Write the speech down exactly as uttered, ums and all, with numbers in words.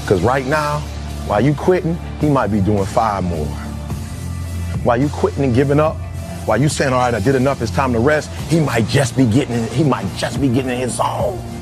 Because right now, while you quitting, he might be doing five more. While you quitting and giving up, while you saying, all right, I did enough, it's time to rest, he might just be getting, he might just be getting in his zone.